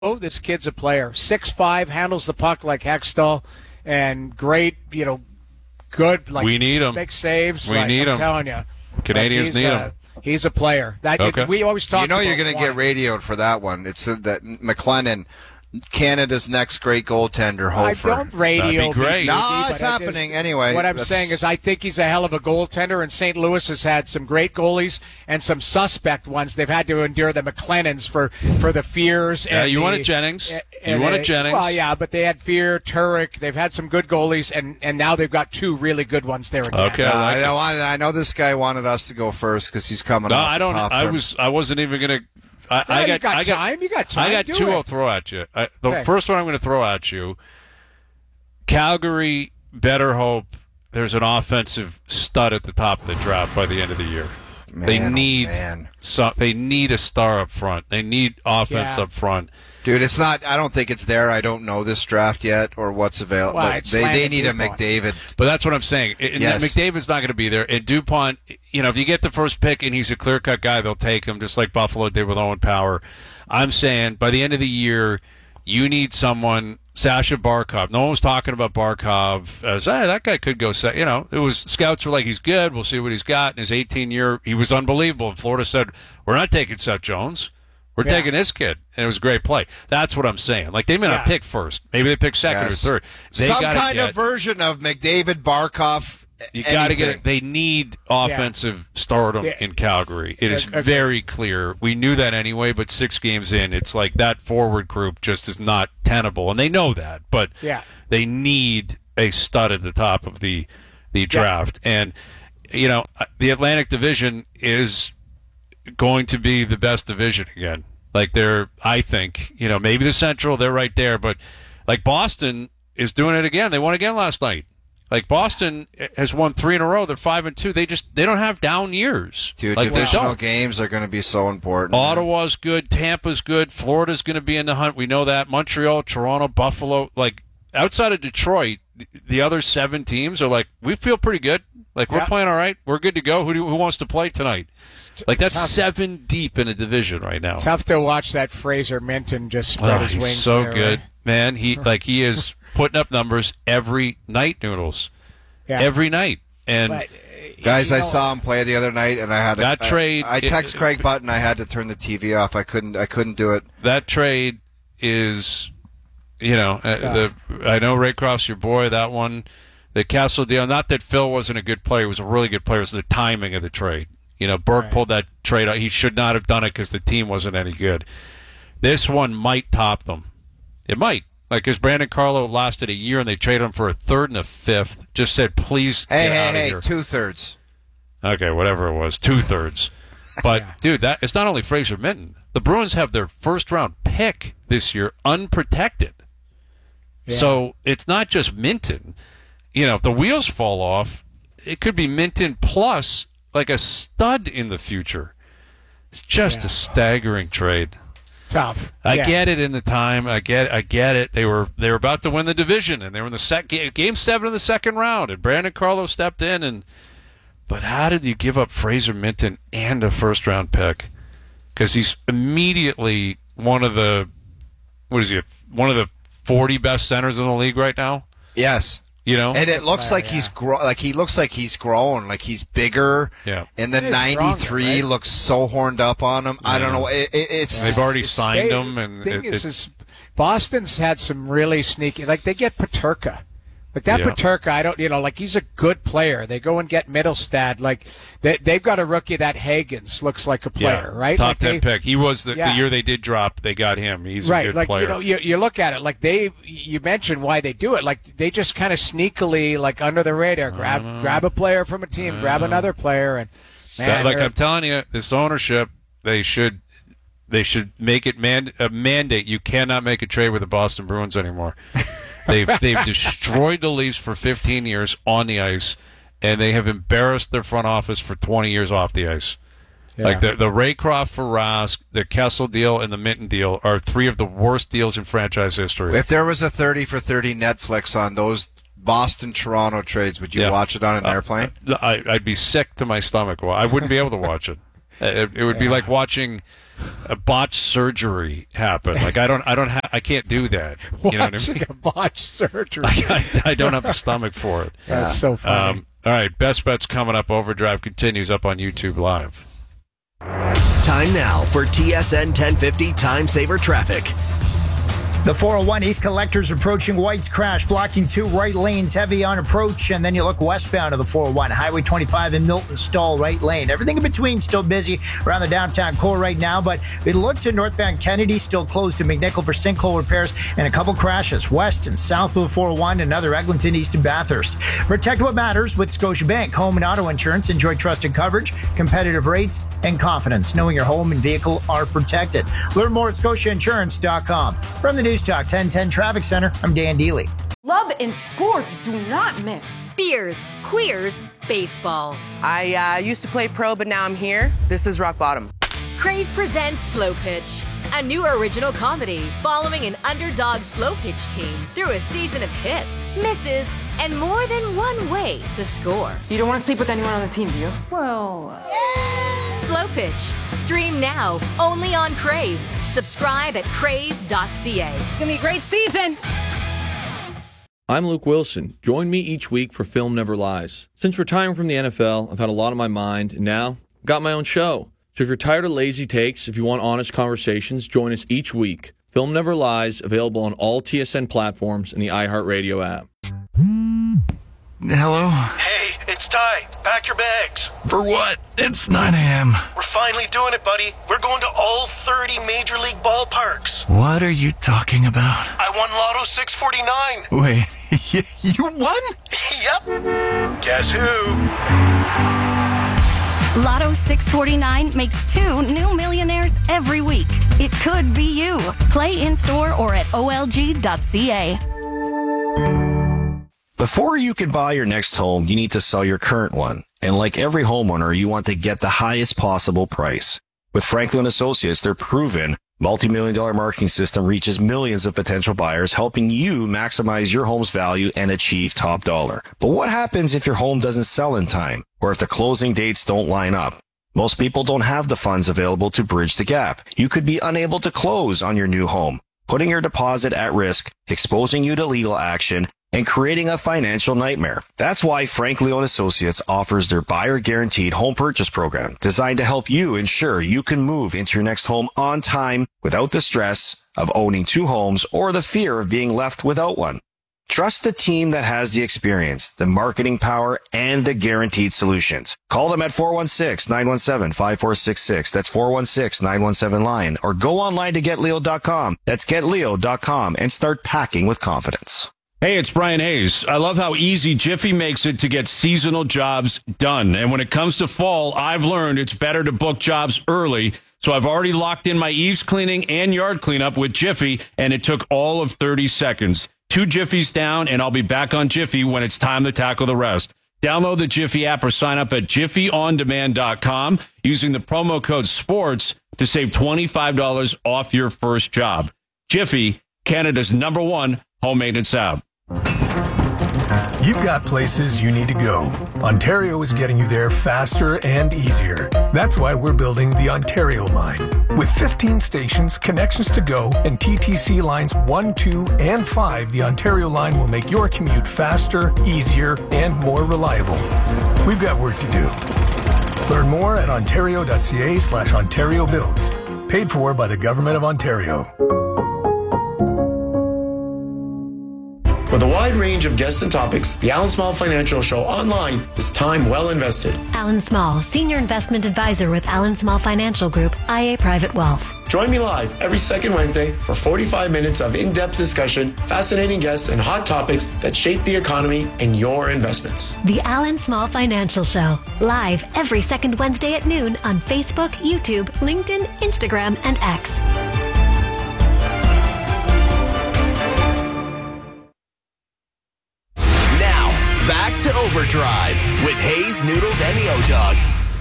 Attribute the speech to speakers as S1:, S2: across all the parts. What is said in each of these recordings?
S1: Oh, this kid's a player. 6'5", handles the puck like Hextall, and great, good. Like,
S2: we need him.
S1: Makes saves.
S2: We need him.
S1: I'm telling you.
S2: Canadians need him.
S1: He's a player.
S2: Okay.
S1: We always talk about
S3: you're going to get radioed for that one. It's that McLennan, Canada's next great goaltender, Hofer.
S1: I don't radio.
S2: That'd be great.
S3: No, it's happening anyway.
S1: What I'm saying is I think he's a hell of a goaltender, and St. Louis has had some great goalies and some suspect ones. They've had to endure the McLennans for the fears.
S2: Yeah,
S1: and
S2: you wanted Jennings. Jennings.
S1: Well, yeah, but they had Fear, Turek. They've had some good goalies, and now they've got two really good ones there again.
S2: Okay,
S3: I know this guy wanted us to go first because he's coming.
S2: No,
S3: off
S2: I don't. I wasn't even going to. You got
S1: time.
S2: I got two I'll throw at you. The first one I'm going to throw at you, Calgary better hope there's an offensive stud at the top of the draft by the end of the year. They need a star up front. They need offense up front.
S3: Dude, it's not. I don't think it's there. I don't know this draft yet or what's available.
S1: Well,
S3: they need a McDavid.
S2: But that's what I'm saying.
S3: Yes.
S2: McDavid's not going to be there. And DuPont, if you get the first pick and he's a clear-cut guy, they'll take him, just like Buffalo did with Owen Power. I'm saying by the end of the year, you need someone. Sasha Barkov. No one was talking about Barkov as, that guy could go. It was scouts were like, he's good. We'll see what he's got. In his 18-year, he was unbelievable. And Florida said, we're not taking Seth Jones. We're taking this kid. And it was a great play. That's what I'm saying. Like, they may not pick first. Maybe they pick second or third.
S3: Some kind of version of McDavid, Barkov.
S2: You got to get it. They need offensive stardom in Calgary. It is very clear. We knew that anyway, but 6 games in, it's like that forward group just is not tenable. And they know that, but they need a stud at the top of the draft. And, the Atlantic Division is going to be the best division again. Like, I think, maybe the Central, they're right there, but like Boston is doing it again. They won again last night. Like, Boston has won 3 in a row. They're 5-2. They don't have down years.
S3: Dude,
S2: like,
S3: divisional games are going to be so important.
S2: Ottawa's good. Tampa's good. Florida's going to be in the hunt. We know that. Montreal, Toronto, Buffalo. Like, outside of Detroit, the other 7 teams are like, we feel pretty good. Like, we're playing all right. We're good to go. Who wants to play tonight? Like, that's 7 deep in a division right now.
S1: Tough to watch that Fraser Minton just spread his wings.
S2: He's so
S1: there,
S2: good,
S1: right?
S2: man. He is putting up numbers every night, Noodles. Yeah. Every night. And
S3: guys, I saw him play the other night, and I had
S2: that trade.
S3: I text Craig Button. I had to turn the TV off. I couldn't do it.
S2: That trade is, I know Raycroft's your boy. That one, the Castle deal. Not that Phil wasn't a good player; he was a really good player. It was the timing of the trade. Burke pulled that trade out. He should not have done it because the team wasn't any good. This one might top them. It might. Like, because Brandon Carlo lasted a year and they traded him for a 3rd and a 5th. Just said, please get out of here.
S3: 2/3.
S2: Okay, whatever it was, 2/3. But, dude, it's not only Fraser Minton. The Bruins have their first-round pick this year unprotected. Yeah. So it's not just Minton. If the wheels fall off, it could be Minton plus, like, a stud in the future. It's just a staggering trade.
S1: Tough.
S2: I get it in the time. I get it. They were about to win the division, and they were in the game 7 of the second round, and Brandon Carlo stepped in. But how did you give up Fraser Minton and a first-round pick? Because he's immediately one of the 40 best centers in the league right now.
S3: Yes. And it looks like he looks like he's grown, like he's bigger.
S2: Yeah.
S3: And the 93
S1: stronger, right?
S3: looks so horned up on him. I don't know.
S2: They've already signed him, and
S1: Boston's had some really sneaky. Like, they get Peterka. Like, that Peterka, I don't, like, he's a good player. They go and get Mittelstadt. Like, they've got a rookie that Hagens looks like a player, right?
S2: Top 10 pick. He was the year they did drop. They got him. He's a good player.
S1: You look at it, like, you mentioned why they do it. Like, they just kind of sneakily, like, under the radar, grab a player from a team, grab another player, and man,
S2: I'm telling you, this ownership, they should make it a mandate. You cannot make a trade with the Boston Bruins anymore. They've destroyed the Leafs for 15 years on the ice, and they have embarrassed their front office for 20 years off the ice. Yeah. Like the Raycroft for Rask, the Kessel deal, and the Minton deal are 3 of the worst deals in franchise history.
S3: If there was a 30 for 30 Netflix on those Boston-Toronto trades, would you watch it on an airplane?
S2: I'd be sick to my stomach. Well, I wouldn't be able to watch it. It would be like watching a botched surgery happen. Like I can't do that. You know what I mean?
S1: A botched surgery.
S2: I don't have the stomach for it.
S1: That's so funny.
S2: All right, Best Bets coming up. Overdrive continues up on YouTube Live.
S4: Time now for TSN 1050 Time Saver Traffic.
S5: The 401 East Collectors approaching White's Crash, blocking 2 right lanes, heavy on approach, and then you look westbound of the 401. Highway 25 in Milton, stall right lane. Everything in between still busy around the downtown core right now, but we look to northbound Kennedy, still closed to McNichol for sinkhole repairs, and a couple crashes west and south of the 401, another Eglinton east of Bathurst. Protect what matters with Scotiabank. Home and auto insurance. Enjoy trusted coverage, competitive rates, and confidence, knowing your home and vehicle are protected. Learn more at scotiainsurance.com. From the News Talk 1010 Traffic Center, I'm Dan Deely.
S6: Love and sports do not mix.
S7: Beers, queers, baseball.
S6: I used to play pro, but now I'm here. This is rock bottom.
S7: Crave presents Slow Pitch, a new original comedy following an underdog slow pitch team through a season of hits, misses, and more than one way to score.
S6: You don't want to sleep with anyone on the team, do you? Well...
S7: Slow Pitch. Stream now, only on Crave. Subscribe at crave.ca.
S6: It's gonna be a great season.
S8: I'm Luke Wilson. Join me each week for Film Never Lies. Since retiring from the NFL, I've had a lot on my mind, and now I've got my own show. So if you're tired of lazy takes, if you want honest conversations, join us each week. Film Never Lies, available on all TSN platforms and the iHeartRadio app.
S9: Hello?
S10: Hey, it's Ty. Pack your bags.
S9: For what? It's 9 a.m.
S10: We're finally doing it, buddy. We're going to all 30 Major League ballparks.
S9: What are you talking about?
S10: I won Lotto 649.
S9: Wait, you won?
S10: Yep. Guess who?
S11: Lotto 649 makes 2 new millionaires every week. It could be you. Play in-store or at olg.ca.
S12: Before you can buy your next home, you need to sell your current one. And like every homeowner, you want to get the highest possible price. With Franklin Associates, their proven multi-million-dollar marketing system reaches millions of potential buyers, helping you maximize your home's value and achieve top dollar. But what happens if your home doesn't sell in time, or if the closing dates don't line up? Most people don't have the funds available to bridge the gap. You could be unable to close on your new home, putting your deposit at risk, exposing you to legal action, and creating a financial nightmare. That's why Frank Leon Associates offers their buyer guaranteed home purchase program, designed to help you ensure you can move into your next home on time without the stress of owning 2 homes or the fear of being left without one. Trust the team that has the experience, the marketing power, and the guaranteed solutions. Call them at 416-917-5466. That's 416-917-LION. Or go online to getleo.com. That's getleo.com and start packing with confidence.
S13: Hey, it's Brian Hayes. I love how easy Jiffy makes it to get seasonal jobs done. And when it comes to fall, I've learned it's better to book jobs early. So I've already locked in my eaves cleaning and yard cleanup with Jiffy, and it took all of 30 seconds. 2 Jiffies down, and I'll be back on Jiffy when it's time to tackle the rest. Download the Jiffy app or sign up at jiffyondemand.com using the promo code SPORTS to save $25 off your first job. Jiffy, Canada's #1 home maintenance app.
S14: You've got places you need to go. Ontario is getting you there faster and easier. That's why we're building the Ontario line. With 15 stations, connections to go, and TTC lines 1, 2, and 5, the Ontario line will make your commute faster, easier, and more reliable. We've got work to do. Learn more at ontario.ca/Ontario Builds. Paid for by the Government of Ontario.
S15: With a wide range of guests and topics, the Alan Small Financial Show online is time well invested.
S16: Alan Small, Senior Investment Advisor with Alan Small Financial Group, IA Private Wealth.
S15: Join me live every second Wednesday for 45 minutes of in-depth discussion, fascinating guests, and hot topics that shape the economy and your investments.
S16: The Alan Small Financial Show, live every second Wednesday at noon on Facebook, YouTube, LinkedIn, Instagram, and X.
S4: Back to Overdrive with Hayes, Noodles, and the O-Dog.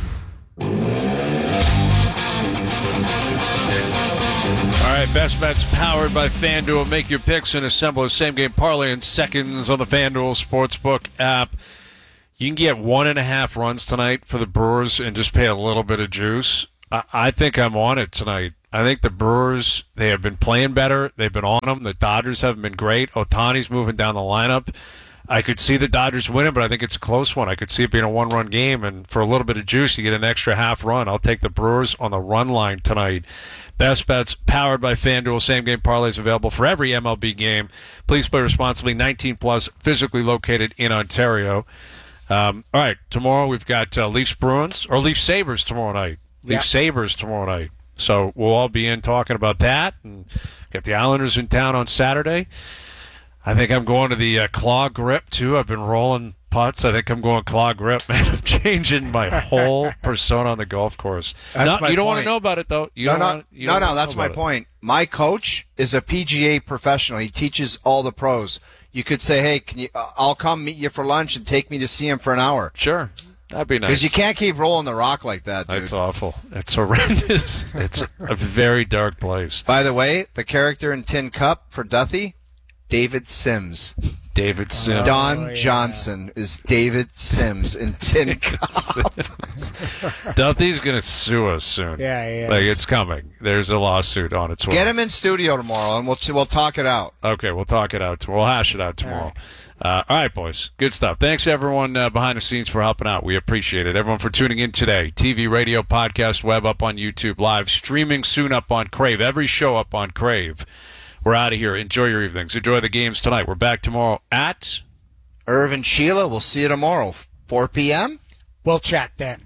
S2: All right, Best Bets powered by FanDuel. Make your picks and assemble a same-game parlay in seconds on the FanDuel Sportsbook app. You can get 1.5 runs tonight for the Brewers and just pay a little bit of juice. I think I'm on it tonight. I think the Brewers, they have been playing better. They've been on them. The Dodgers haven't been great. Ohtani's moving down the lineup. I could see the Dodgers winning, but I think it's a close one. I could see it being a one-run game, and for a little bit of juice, you get an extra half run. I'll take the Brewers on the run line tonight. Best Bets, powered by FanDuel. Same-game parlays available for every MLB game. Please play responsibly. 18+, physically located in Ontario. All right, tomorrow we've got Leafs Sabres tomorrow night. Leafs Sabres tomorrow night. So we'll all be in talking about that, and get the Islanders in town on Saturday. I think I'm going to the claw grip, too. I've been rolling putts. I think I'm going claw grip, man. I'm changing my whole persona on the golf course. You don't want to know about it, though.
S3: No, that's my point. My coach is a PGA professional. He teaches all the pros. You could say, hey, I'll come meet you for lunch and take me to see him for an hour.
S2: Sure. That'd be nice.
S3: Because you can't keep rolling the rock like that, dude.
S2: That's awful. It's horrendous. It's a very dark place.
S3: By the way, the character in Tin Cup for Duthie, David Sims.
S2: David Sims.
S3: Don Johnson is David Sims in Tin Cup.
S2: Duthie's going to sue us soon.
S1: Yeah, yeah.
S2: Like, it's coming. There's a lawsuit on its way.
S3: Get him in studio tomorrow, and we'll talk it out.
S2: Okay, we'll talk it out. We'll hash it out tomorrow. All right, boys. Good stuff. Thanks, everyone behind the scenes, for helping out. We appreciate it. Everyone for tuning in today. TV, radio, podcast, web, up on YouTube, live, streaming soon up on Crave. Every show up on Crave. We're out of here. Enjoy your evenings. Enjoy the games tonight. We're back tomorrow at
S3: Irvin Sheila. We'll see you tomorrow, 4 p.m.
S1: We'll chat then.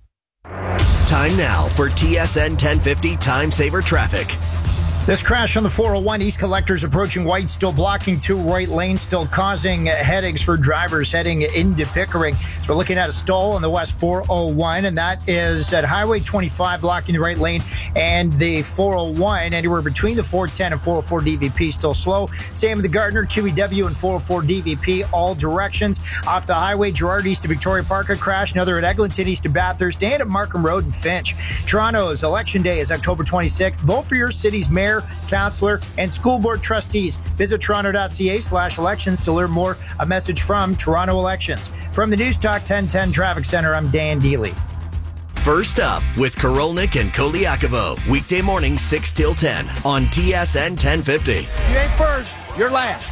S4: Time now for TSN 1050 Time Saver Traffic.
S5: This crash on the 401 East Collectors approaching White, still blocking 2 right lanes, still causing headaches for drivers heading into Pickering. So we're looking at a stall on the West 401, and that is at Highway 25, blocking the right lane, and the 401 anywhere between the 410 and 404 DVP still slow. Same with the Gardner, QEW, and 404 DVP, all directions. Off the highway, Gerrard east to Victoria Park, a crash. Another at Eglinton east to Bathurst, and at Markham Road and Finch. Toronto's Election Day is October 26th. Vote for your city's mayor, councillor, and school board trustees. Visit toronto.ca/elections to learn more. A message from Toronto Elections. From the News Talk 1010 Traffic Center, I'm Dan Deely.
S4: First up with Korolnik and Koliakovo. Weekday morning 6 till 10 on TSN 1050.
S1: You ain't first, you're last.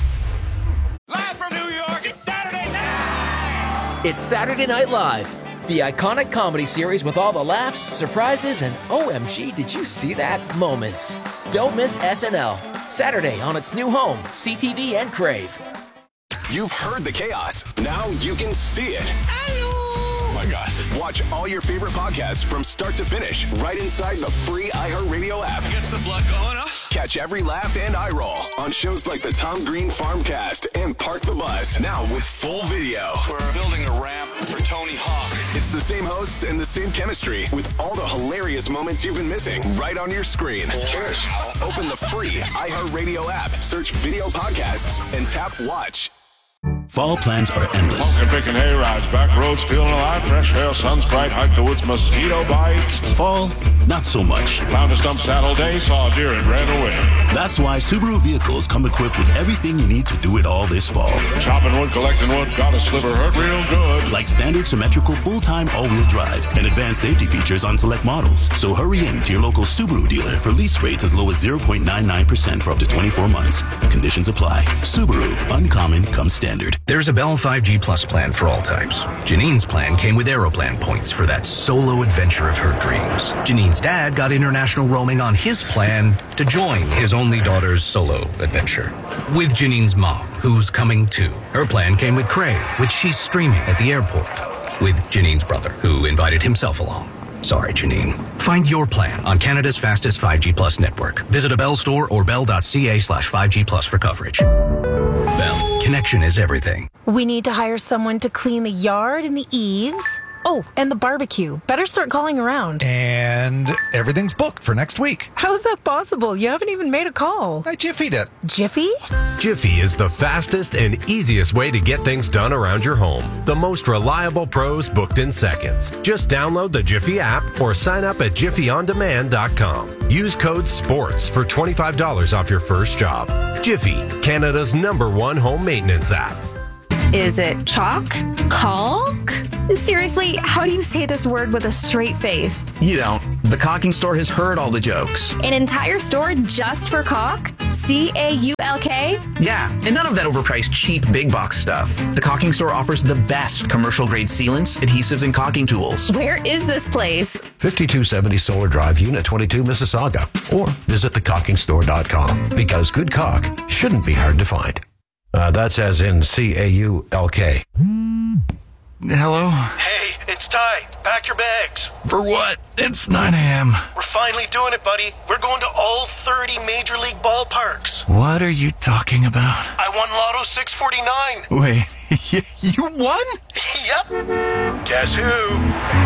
S17: Live from New York, it's Saturday night!
S18: It's Saturday Night Live, the iconic comedy series with all the laughs, surprises, and OMG, did you see that moments. Don't miss SNL, Saturday on its new home, CTV and Crave.
S19: You've heard the chaos. Now you can see it. Oh my gosh. Watch all your favorite podcasts from start to finish right inside the free iHeartRadio app.
S17: Gets the blood going, huh?
S19: Catch every laugh and eye roll on shows like the Tom Green Farmcast and Park the Bus. Now with full video.
S17: We're building a ramp for Tony Hawk.
S19: It's the same hosts and the same chemistry with all the hilarious moments you've been missing right on your screen.
S17: Cheers.
S19: Open the free iHeartRadio app, search video podcasts, and tap watch.
S20: Fall plans are endless.
S21: Smoking, picking hay rides, back roads, feeling alive, fresh air, sun's bright, hike the woods, mosquito bites.
S20: Fall, not so much.
S21: Found a stump Saturday, saw a deer and ran away.
S20: That's why Subaru vehicles come equipped with everything you need to do it all this fall.
S21: Chopping wood, collecting wood, got a sliver, hurt real good.
S20: Like standard symmetrical full-time all-wheel drive and advanced safety features on select models. So hurry in to your local Subaru dealer for lease rates as low as 0.99% for up to 24 months. Conditions apply. Subaru, uncommon comes standard.
S22: There's a Bell 5G Plus plan for all types. Janine's plan came with Aeroplan points for that solo adventure of her dreams. Janine's dad got international roaming on his plan to join his only daughter's solo adventure. With Janine's mom, who's coming too. Her plan came with Crave, which she's streaming at the airport. With Janine's brother, who invited himself along. Sorry, Janine. Find your plan on Canada's fastest 5G Plus network. Visit a Bell store or bell.ca/5G Plus for coverage. Bell, connection is everything.
S23: We need to hire someone to clean the yard and the eaves. Oh, and the barbecue. Better start calling around.
S24: And everything's booked for next week.
S23: How's that possible? You haven't even made a call.
S24: I Jiffy'd it.
S23: Jiffy?
S25: Jiffy is the fastest and easiest way to get things done around your home. The most reliable pros booked in seconds. Just download the Jiffy app or sign up at jiffyondemand.com. Use code SPORTS for $25 off your first job. Jiffy, Canada's #1 home maintenance app.
S26: Is it chalk? Caulk?
S6: Seriously, how do you say this word with a straight face?
S7: You don't. The Caulking Store has heard all the jokes.
S6: An entire store just for caulk? C-A-U-L-K?
S7: Yeah, and none of that overpriced cheap big box stuff. The Caulking Store offers the best commercial grade sealants, adhesives, and caulking tools.
S6: Where is this place?
S8: 5270 Solar Drive, Unit 22, Mississauga. Or visit thecaulkingstore.com, because good caulk shouldn't be hard to find. That's as in C-A-U-L-K.
S7: Hello?
S9: Hey, it's Ty. Pack your bags.
S8: For what? It's 9 a.m.
S9: We're finally doing it, buddy. We're going to all 30 Major League ballparks.
S8: What are you talking about?
S9: I won Lotto 649.
S8: Wait, you won?
S9: Yep. Guess who?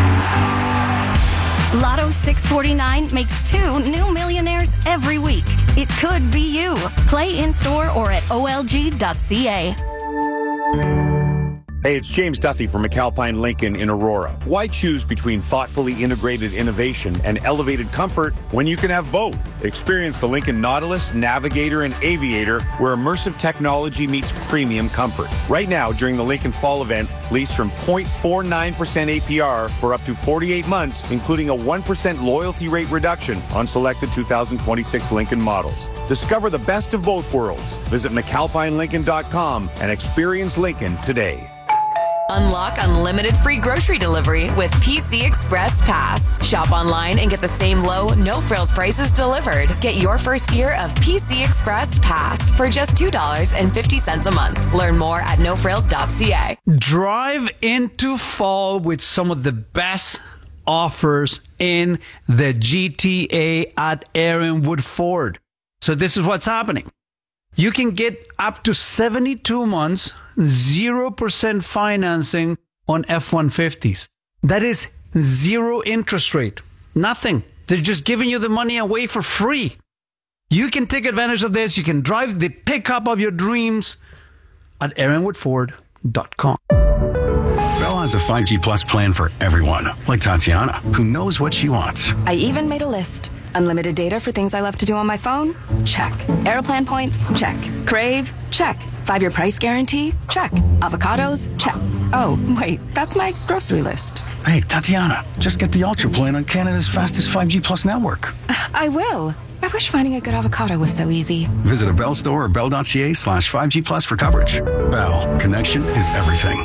S11: Lotto 649 makes 2 new millionaires every week. It could be you. Play in-store or at olg.ca.
S10: Hey, it's James Duthie from McAlpine Lincoln in Aurora. Why choose between thoughtfully integrated innovation and elevated comfort when you can have both? Experience the Lincoln Nautilus, Navigator, and Aviator, where immersive technology meets premium comfort. Right now, during the Lincoln Fall event, lease from 0.49% APR for up to 48 months, including a 1% loyalty rate reduction on selected 2026 Lincoln models. Discover the best of both worlds. Visit McAlpineLincoln.com and experience Lincoln today.
S26: Unlock unlimited free grocery delivery with PC Express Pass. Shop online and get the same low, no-frills prices delivered. Get your first year of PC Express Pass for just $2.50 a month. Learn more at nofrills.ca.
S27: Drive into fall with some of the best offers in the GTA at Aaronwood Ford. So this is what's happening. You can get up to 72 months, 0% financing on F-150s. That is 0 interest rate. Nothing. They're just giving you the money away for free. You can take advantage of this. You can drive the pickup of your dreams at aaronwoodford.com.
S22: Bell has a 5G Plus plan for everyone, like Tatiana, who knows what she wants.
S11: I even made a list. Unlimited data for things I love to do on my phone? Check. Aeroplan points? Check. Crave? Check. 5-year price guarantee? Check. Avocados? Check. Oh, wait, that's my grocery list.
S22: Hey, Tatiana, just get the Ultra plan on Canada's fastest 5G Plus network.
S11: I will. I wish finding a good avocado was so easy.
S22: Visit a Bell store or bell.ca/5G Plus for coverage. Bell, connection is everything.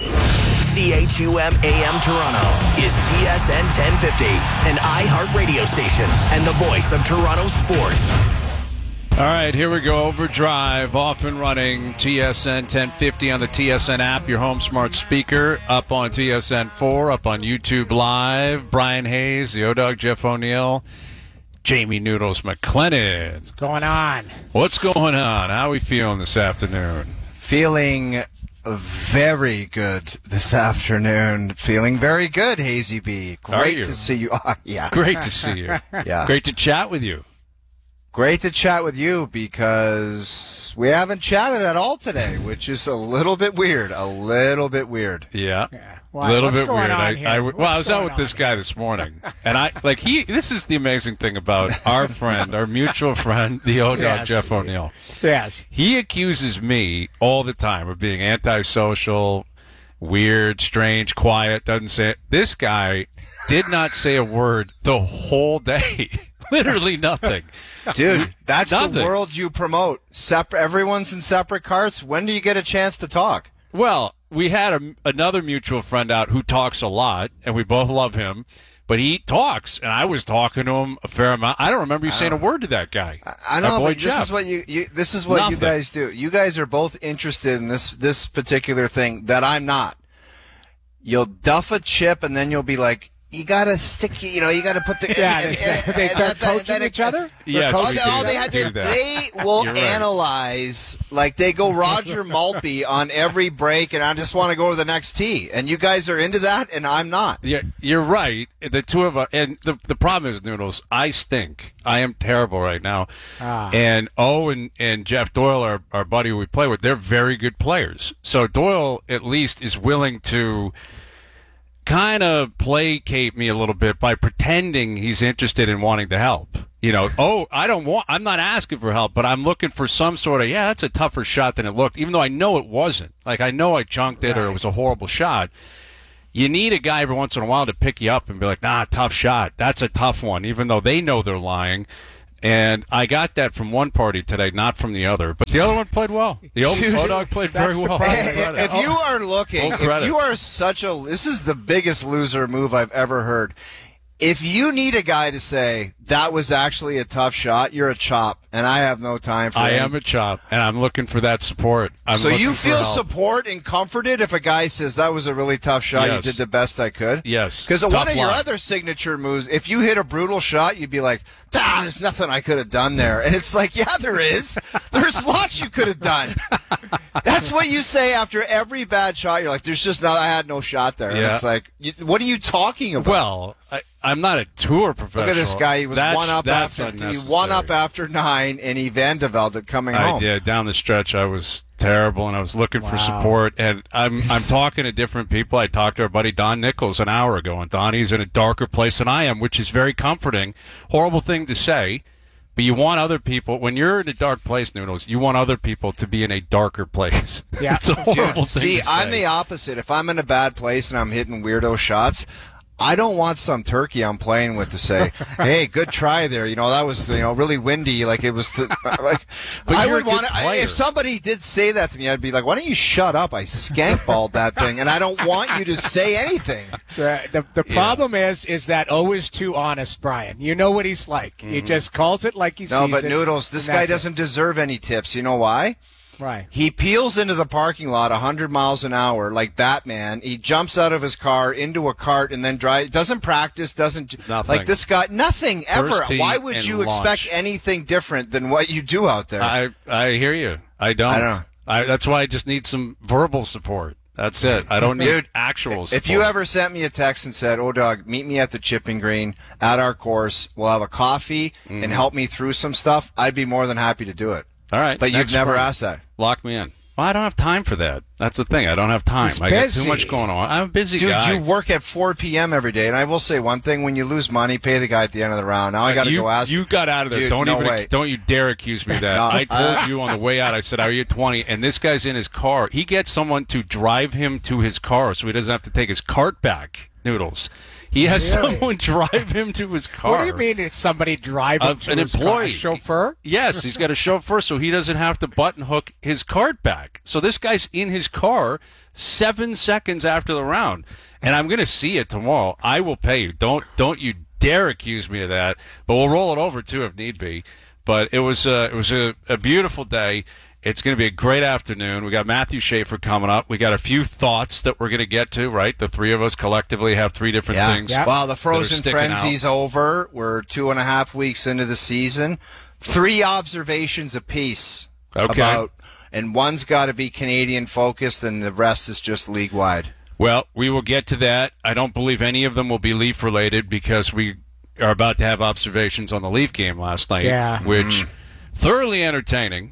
S4: CHUM AM Toronto is TSN 1050, an iHeart radio station and the voice of Toronto sports.
S2: All right, here we go. Overdrive, off and running. TSN 1050 on the TSN app, your home smart speaker. Up on TSN 4, up on YouTube Live. Brian Hayes, the O-Dog, Jeff O'Neill, Jamie Noodles McLennan.
S1: What's going on?
S2: What's going on? How are we feeling this afternoon?
S3: Feeling very good this afternoon. Feeling very good, Hazy B. Great to see you. Yeah.
S2: Great to see you.
S3: Yeah.
S2: Great to chat with you.
S3: Great to chat with you because we haven't chatted at all today, which is a little bit weird. A little bit weird.
S2: Yeah.
S1: Why?
S2: A little
S1: What's
S2: bit
S1: going
S2: weird.
S1: on here?
S2: I was out with this guy this morning, and this is the amazing thing about our friend, our mutual friend, the O-Dog,
S1: Yes.
S2: Jeff O'Neill.
S1: Yes.
S2: He accuses me all the time of being antisocial, weird, strange, quiet, doesn't say it. This guy did not say a word the whole day. Literally nothing.
S3: Dude, that's
S2: Nothing.
S3: the world you promote. Everyone's in separate carts. When do you get a chance to talk?
S2: Well, we had another mutual friend out who talks a lot, and we both love him. But he talks, and I was talking to him a fair amount. I don't remember you saying a word to that guy.
S3: I know,
S2: boy
S3: but this
S2: Jeff.
S3: is what this is what
S2: Nothing.
S3: you guys do. You guys are both interested in this particular thing that I'm not. You'll duff a chip, and then you'll be like, you gotta stick. You gotta put the.
S1: Yeah, they start coaching each other.
S2: Yes, we do.
S3: They will
S2: You're right.
S3: analyze like they go Roger Maltby on every break, and I just want to go to the next tee. And you guys are into that, and I'm not.
S2: Yeah, you're right. The two of us, and the problem is, Noodles, I stink. I am terrible right now. And and Jeff Doyle, our buddy who we play with, they're very good players. So Doyle at least is willing to kind of placate me a little bit by pretending he's interested in wanting to help. I'm not asking for help, but I'm looking for some sort of, that's a tougher shot than it looked, even though I know it wasn't. Like, I know I junked it or it was a horrible shot. you need a guy every once in a while to pick you up and be like, nah, tough shot. That's a tough one, even though they know they're lying. And I got that from one party today, not from the other. But the other one played well. The old O-Dog played very well.
S3: If you are looking, if you are this is the biggest loser move I've ever heard. If you need a guy to say, that was actually a tough shot, you're a chop, and I have no time for it.
S2: I am a chop, and I'm looking for that support.
S3: So you feel support and comforted if a guy says, that was a really tough shot,
S2: Yes.
S3: you did the best I could?
S2: Yes.
S3: Because one of your
S2: line.
S3: other signature moves, if you hit a brutal shot, you'd be like, there's nothing I could have done there. And it's like, yeah, there is. There's lots you could have done. That's what you say after every bad shot. You're like, I had no shot there.
S2: Yeah.
S3: And it's like, what are you talking about?
S2: Well, I'm not a tour professional.
S3: Look at this guy. He was
S2: That's
S3: one up after 9, and he Van de Velde it coming home.
S2: Yeah, down the stretch, I was terrible, and I was looking for support. And I'm talking to different people. I talked to our buddy Don Nichols an hour ago, and Donnie's in a darker place than I am, which is very comforting. Horrible thing to say, but you want other people, when you're in a dark place, Noodles, you want other people to be in a darker place.
S1: Yeah.
S2: It's a horrible thing
S3: See,
S2: to say.
S3: I'm the opposite. If I'm in a bad place and I'm hitting weirdo shots, I don't want some turkey I'm playing with to say, "Hey, good try there." That was really windy. Like it was. But I would want if somebody did say that to me, I'd be like, "Why don't you shut up? I skankballed that thing, and I don't want you to say anything."
S1: The problem is that O is too honest, Brian. You know what he's like. He just calls it like he sees it.
S3: No, but Noodles, this guy doesn't deserve any tips. You know why?
S1: Right.
S3: He peels into the parking lot 100 miles an hour like Batman. He jumps out of his car into a cart and then drives. Doesn't practice,
S2: Nothing.
S3: like this guy. Nothing ever.
S2: First tee
S3: Why would
S2: and
S3: you
S2: launch.
S3: expect anything different than what you do out there?
S2: I hear you. I don't. That's why I just need some verbal support. That's it. I don't need actual support.
S3: If you ever sent me a text and said, "O-Dog, meet me at the chipping green at our course. We'll have a coffee and help me through some stuff," I'd be more than happy to do it.
S2: All right.
S3: But you've never asked that.
S2: Lock me in. Well, I don't have time for that. That's the thing. I don't have time. I got too much going on. I'm a busy guy.
S3: Dude, you work at 4 p.m. every day, and I will say one thing: when you lose money, pay the guy at the end of the round. Now I got to go ask.
S2: You got out of there.
S3: Dude,
S2: Don't you dare accuse me of that. I told you on the way out. I said, "Are you 20?" And this guy's in his car. He gets someone to drive him to his car, so he doesn't have to take his cart back. Noodles. He has someone drive him to his car.
S1: What do you mean it's somebody driving to
S2: an
S1: his
S2: employee.
S1: car? A chauffeur?
S2: Yes, he's got a chauffeur, so he doesn't have to button hook his cart back. So this guy's in his car 7 seconds after the round, and I'm going to see it tomorrow. I will pay you. Don't you dare accuse me of that. But we'll roll it over too if need be. But it was a beautiful day. It's going to be a great afternoon. We got Matthew Schaefer coming up. We got a few thoughts that we're going to get to, right? The three of us collectively have three different things.
S3: Yeah. Well, the Frozen Frenzy's over. We're 2.5 weeks into the season. 3 observations apiece.
S2: Okay.
S3: And one's got to be Canadian focused, and the rest is just league wide.
S2: Well, we will get to that. I don't believe any of them will be Leaf related because we are about to have observations on the Leaf game last night, which thoroughly entertaining.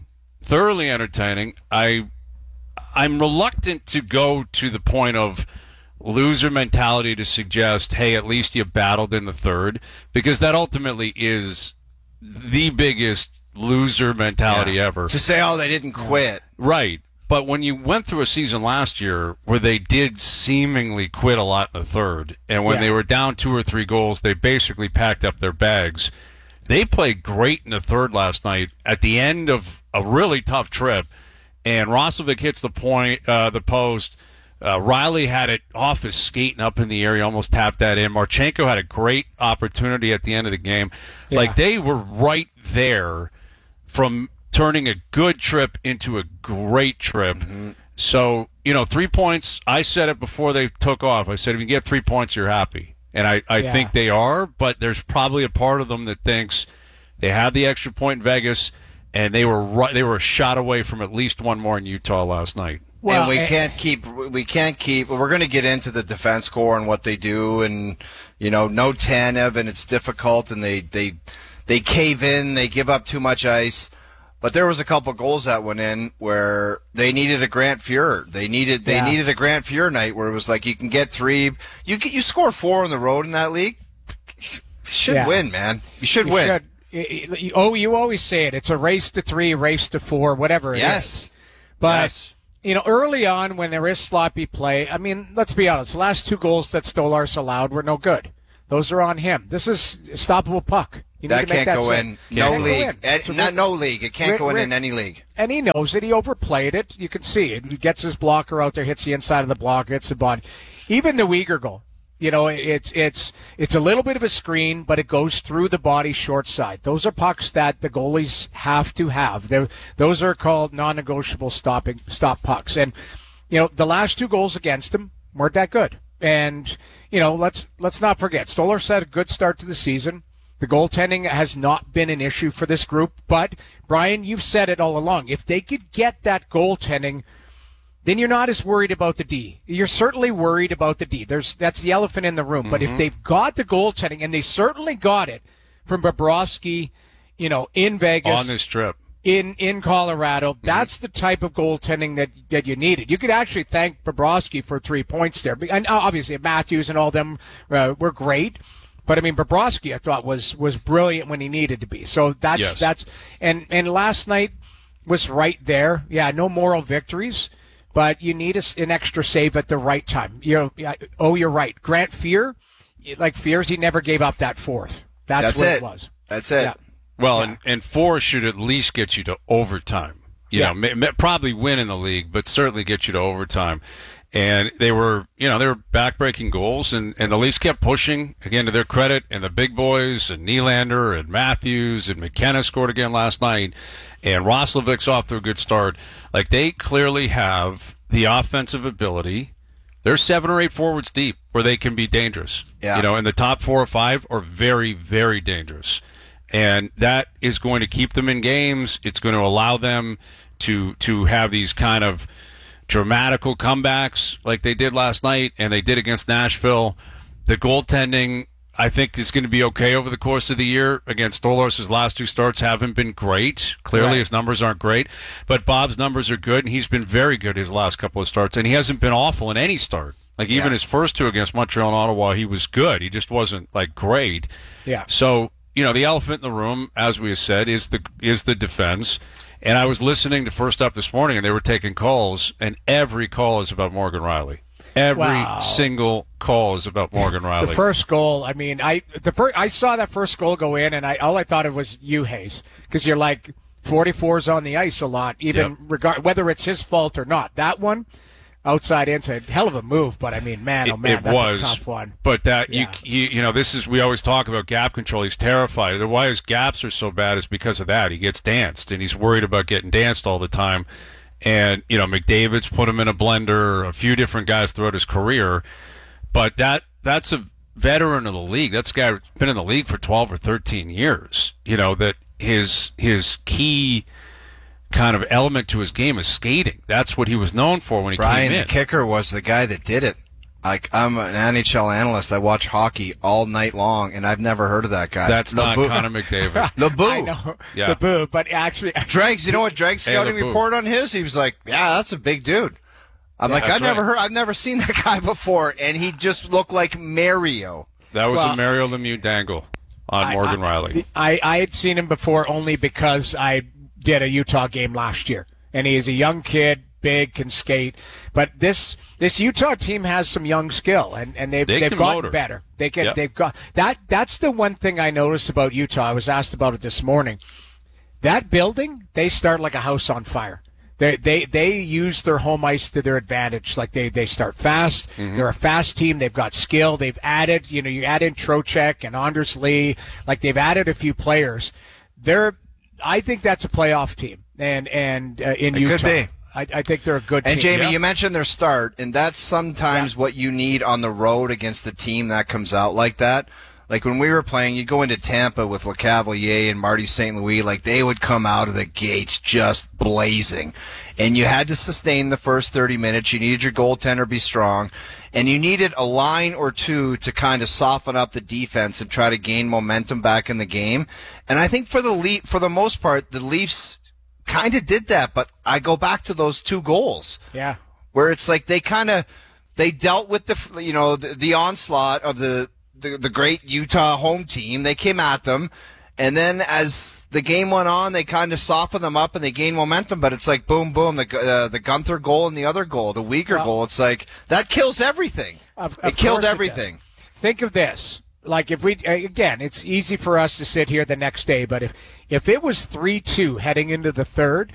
S2: I'm reluctant to go to the point of loser mentality to suggest, hey, at least you battled in the third, because that ultimately is the biggest loser mentality ever.
S3: To say, oh, they didn't quit.
S2: Right. But when you went through a season last year where they did seemingly quit a lot in the third, and when they were down 2 or 3 goals, they basically packed up their bags. They played great in the third last night at the end of a really tough trip, and Roslovic hits the post. Riley had it off his skate and up in the area, almost tapped that in. Marchenko had a great opportunity at the end of the game.
S1: Yeah.
S2: Like, they were right there from turning a good trip into a great trip. So, 3 points, I said it before they took off. I said, if you get 3 points, you're happy. And I think they are, but there's probably a part of them that thinks they had the extra point in Vegas, and they were a shot away from at least one more in Utah last night.
S3: Well, and we can't keep. We're going to get into the defense core and what they do, and no Tanev, and it's difficult, and they cave in, they give up too much ice. But there was a couple goals that went in where they needed a Grant Fuhr. They needed a Grant Fuhr night where it was like you can get 3, you score 4 on the road in that league. You should win, man. You should win.
S1: You always say it. It's a race to 3, race to 4, whatever it is. But early on when there is sloppy play, I mean, let's be honest, the last 2 goals that Stolarz allowed were no good. Those are on him. This is a stoppable puck. You need
S3: that
S1: to make
S3: can't
S1: that
S3: go in. No league. Not no league. It can't go in any league.
S1: And he knows it. He overplayed it. You can see it. He gets his blocker out there, hits the inside of the blocker, hits the body. Even the Weegar goal. It's a little bit of a screen, but it goes through the body short side. Those are pucks that the goalies have to have. Those are called non-negotiable stop pucks. And the last 2 goals against him weren't that good. And let's not forget, Stolarz had a good start to the season. The goaltending has not been an issue for this group. But Brian, you've said it all along. If they could get that goaltending, then you're not as worried about the D. You're certainly worried about the D. That's the elephant in the room. Mm-hmm. But if they've got the goaltending, and they certainly got it from Bobrovsky, in Vegas.
S2: On this trip.
S1: In Colorado, that's the type of goaltending that you needed. You could actually thank Bobrovsky for 3 points there. And obviously Matthews and all them were great. But, I mean, Bobrovsky, I thought, was brilliant when he needed to be. So that's and last night was right there. Yeah, no moral victories. But you need an extra save at the right time. You're right. Grant Fear, like Fears, he never gave up that fourth. That's what it was.
S3: That's it.
S1: Yeah.
S2: Well, and 4 should at least get you to overtime. Probably win in the league, but certainly get you to overtime. And they were backbreaking goals, and the Leafs kept pushing, again, to their credit, and the big boys, and Nylander, and Matthews, and McKenna scored again last night, and Roslovic's off to a good start. Like, they clearly have the offensive ability. They're 7 or 8 forwards deep where they can be dangerous.
S3: Yeah.
S2: And the top 4 or 5 are very, very dangerous. And that is going to keep them in games. It's going to allow them to have these kind of dramatical comebacks like they did last night and they did against Nashville. The goaltending, I think, is going to be okay over the course of the year. Again, Stolarz' last 2 starts haven't been great. Clearly, his numbers aren't great. But Bob's numbers are good, and he's been very good his last couple of starts. And he hasn't been awful in any start. Like, even his first 2 against Montreal and Ottawa, he was good. He just wasn't, great.
S1: Yeah.
S2: So, the elephant in the room, as we said, is the defense. And I was listening to First Up this morning, and they were taking calls, and every call is about Morgan Rielly. Every single call is about Morgan Rielly.
S1: The first goal, I mean, I saw that first goal go in, and all I thought of was you, Hayes, because you're like 44's on the ice a lot, even whether it's his fault or not. That one, outside inside, hell of a move, but I mean, man, that's a tough one.
S2: But that this is, we always talk about gap control. He's terrified. Why his gaps are so bad is because of that. He gets danced, and he's worried about getting danced all the time. And McDavid's put him in a blender. A few different guys throughout his career, but that's a veteran of the league. That's a guy who's been in the league for 12 or 13 years. That his key kind of element to his game is skating. That's what he was known for when he came in.
S3: Brian, the kicker, was the guy that did it. Like, I'm an NHL analyst. I watch hockey all night long, and I've never heard of that guy.
S2: That's not Connor McDavid.
S3: LeBoo.
S1: I know.
S2: Yeah.
S1: LeBoo, but actually...
S3: Dregs, you know what Dregs' scouting report on his? He was like, yeah, that's a big dude. I'm like, I've never seen that guy before, and he just looked like Mario.
S2: That was a Mario Lemieux dangle on Morgan Rielly.
S1: I had seen him before only because I did a Utah game last year, and he is a young kid, big, can skate. But this Utah team has some young skill, and they've gotten better. They've got that. That's the one thing I noticed about Utah. I was asked about it this morning. That building, they start like a house on fire. They use their home ice to their advantage. Like they start fast. Mm-hmm. They're a fast team. They've got skill. They've added, you add in Trocheck and Anders Lee. Like they've added a few players. I think that's a playoff team. And in Utah,
S3: could be.
S1: I think they're a good team.
S3: And Jamie, you mentioned their start, and that's sometimes what you need on the road against a team that comes out like that. Like when we were playing, you go into Tampa with LeCavalier and Marty St. Louis, like they would come out of the gates just blazing. And you had to sustain the first 30 minutes. You needed your goaltender to be strong. And you needed a line or two to kind of soften up the defense and try to gain momentum back in the game. And I think for the most part, the Leafs kind of did that. But I go back to those 2 goals.
S1: Yeah.
S3: Where it's like they dealt with the onslaught of the great Utah home team. They came at them, And then as the game went on, they kind of softened them up and they gained momentum. But it's like boom, boom, the Gunther goal and the other goal, the Uyghur goal. It's like that kills everything. It killed everything.
S1: Think of this. Like if we, again, it's easy for us to sit here the next day. But if it was 3-2 heading into the third,